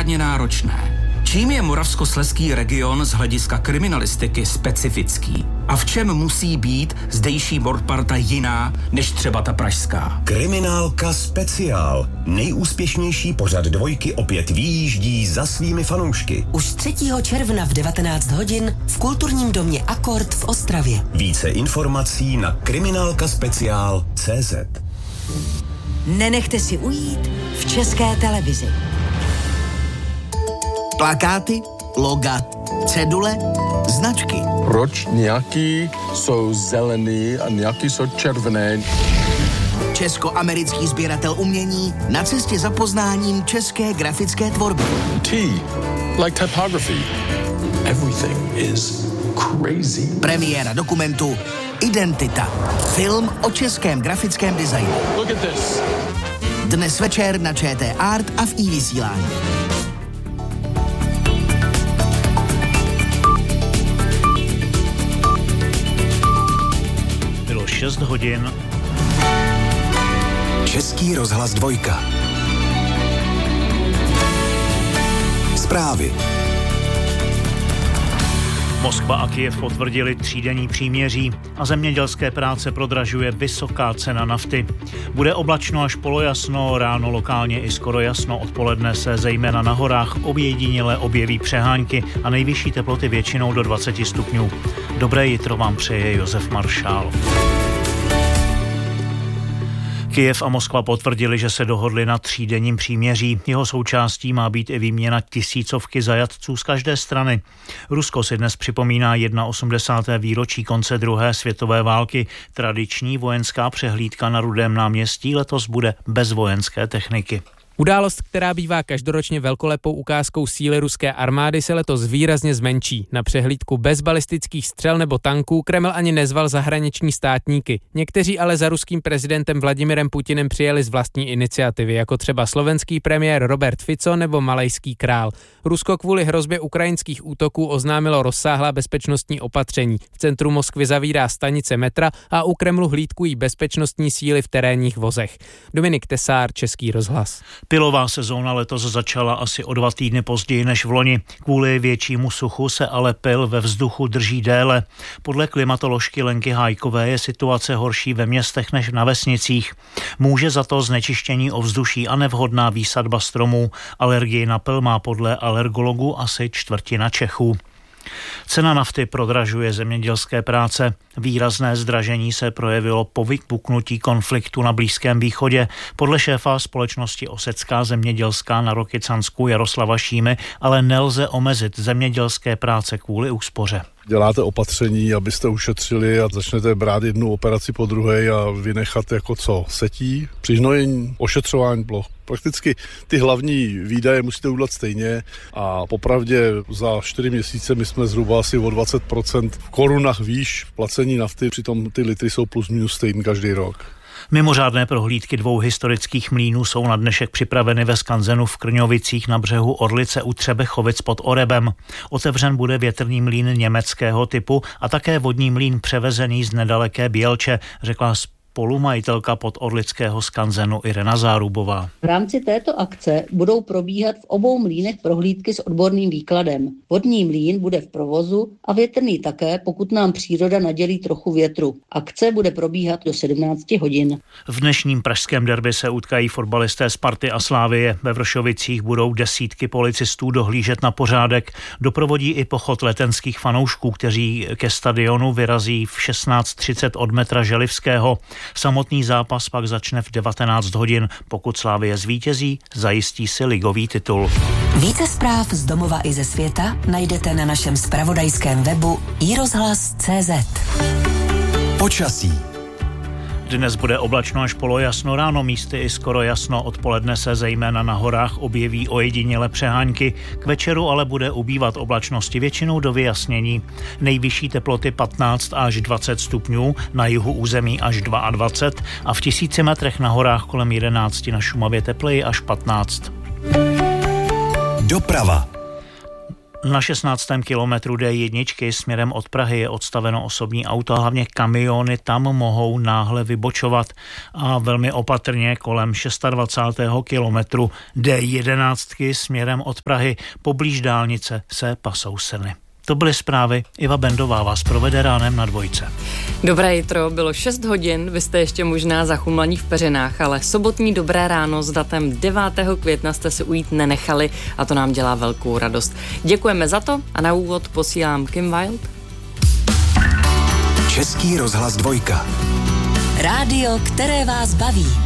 mimořádně náročné. Čím je Moravskoslezský region z hlediska kriminalistiky specifický? A v čem musí být zdejší mordparta jiná než třeba ta pražská? Kriminálka speciál. Nejúspěšnější pořad Dvojky opět vyjíždí za svými fanoušky. Už 3. června v 19 hodin v kulturním domě Akord v Ostravě. Více informací na kriminálkaspeciál.cz. Nenechte si ujít v České televizi. Plakáty, loga, cedule, značky. Proč nějaký jsou zelený a nějaký jsou červené? Česko-americký sběratel umění na cestě za poznáním české grafické tvorby. T, like typography. Everything is crazy. Premiéra dokumentu Identita. Film o českém grafickém designu. Look at this. Dnes večer na ČT Art a v iVysílání. Bylo 6 hodin. Český rozhlas 2. Zprávy. Moskva a Kyjev potvrdili 3denní příměří a zemědělské práce prodražuje vysoká cena nafty. Bude oblačno až polojasno, ráno lokálně i skoro jasno, odpoledne se zejména na horách ojediněle objeví přehánky a nejvyšší teploty většinou do 20 stupňů. Dobré jitro vám přeje Josef Maršál. Kyjev a Moskva potvrdili, že se dohodli na 3denním příměří. Jeho součástí má být i výměna tisícovky zajatců z každé strany. Rusko si dnes připomíná 81. výročí konce druhé světové války. Tradiční vojenská přehlídka na Rudém náměstí letos bude bez vojenské techniky. Událost, která bývá každoročně velkolepou ukázkou síly ruské armády, se letos výrazně zmenší. Na přehlídku bez balistických střel nebo tanků Kreml ani nezval zahraniční státníky. Někteří ale za ruským prezidentem Vladimirem Putinem přijeli z vlastní iniciativy, jako třeba slovenský premiér Robert Fico nebo malajský král. Rusko kvůli hrozbě ukrajinských útoků oznámilo rozsáhlá bezpečnostní opatření. V centru Moskvy zavírá stanice metra a u Kremlu hlídkují bezpečnostní síly v terénních vozech. Dominik Tesár, Český rozhlas. Pilová sezóna letos začala asi o 2 týdny později než v loni. Kvůli většímu suchu se ale pil ve vzduchu drží déle. Podle klimatoložky Lenky Hájkové je situace horší ve městech než na vesnicích. Může za to znečištění ovzduší a nevhodná výsadba stromů. Alergii na pil má podle alergologů asi 1/4 Čechů. Cena nafty prodražuje zemědělské práce. Výrazné zdražení se projevilo po vypuknutí konfliktu na Blízkém východě. Podle šéfa společnosti Osecká zemědělská na Rokycansku Jaroslava Šímy ale nelze omezit zemědělské práce kvůli úspoře. Děláte opatření, abyste ušetřili a začnete brát jednu operaci po druhé a vynechat jako co? Setí, přihnojení, ošetřování ploch. Prakticky ty hlavní výdaje musíte udělat stejně a popravdě za 4 měsíce my jsme zhruba asi o 20% v korunách výš placení nafty, přitom ty litry jsou plus minus stejný každý rok. Mimořádné prohlídky 2 historických mlýnů jsou na dnešek připraveny ve skanzenu v Krňovicích na břehu Orlice u Třebechovic pod Orebem. Otevřen bude větrný mlýn německého typu a také vodní mlýn převezený z nedaleké Bělče, řekla spolumajitelka podorlického skanzenu Irena Zárubová. V rámci této akce budou probíhat v obou mlýnech prohlídky s odborným výkladem. Vodní mlýn bude v provozu a větrný také, pokud nám příroda nadělí trochu větru. Akce bude probíhat do 17 hodin. V dnešním pražském derby se utkají fotbalisté Sparty a Slavie. Ve Vršovicích budou desítky policistů dohlížet na pořádek. Doprovodí i pochod letenských fanoušků, kteří ke stadionu vyrazí v 16:30 od metra Želivského. Samotný zápas pak začne v 19 hodin. Pokud Slavie zvítězí, zajistí si ligový titul. Více zpráv z domova i ze světa najdete na našem zpravodajském webu iRozhlas.cz. Počasí. Dnes bude oblačno až polojasno, ráno místy i skoro jasno, odpoledne se zejména na horách objeví ojediněle přehánky, k večeru ale bude ubývat oblačnosti většinou do vyjasnění. Nejvyšší teploty 15 až 20 stupňů, na jihu území až 22 a v 1000 metrech na horách kolem 11, na Šumavě tepleji až 15. Doprava. Na 16. kilometru D1 směrem od Prahy je odstaveno osobní auto, hlavně kamiony tam mohou náhle vybočovat a velmi opatrně kolem 26. kilometru D11 směrem od Prahy poblíž dálnice se pasou srny. To byly zprávy. Iva Bendová vás provede ránem na Dvojce. Dobré jitro, bylo 6 hodin, vy jste ještě možná zachumlaní v peřinách, ale sobotní dobré ráno s datem 9. května jste si ujít nenechali a to nám dělá velkou radost. Děkujeme za to a na úvod posílám Kim Wilde. Český rozhlas Dvojka. Rádio, které vás baví.